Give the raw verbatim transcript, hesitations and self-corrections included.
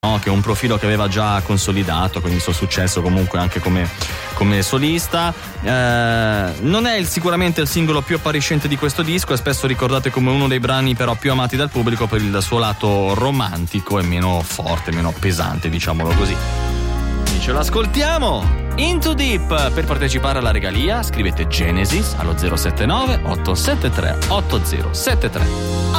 no? Che è un profilo che aveva già consolidato con il suo successo comunque anche come, come solista. Eh, non è il, sicuramente il singolo più appariscente di questo disco, è spesso ricordato come uno dei brani però più amati dal pubblico per il suo lato romantico e meno forte, meno pesante, diciamolo così. Quindi ce l'ascoltiamo. Into Deep. Per partecipare alla regalia scrivete Genesis allo zero sette nove otto sette tre otto zero sette tre.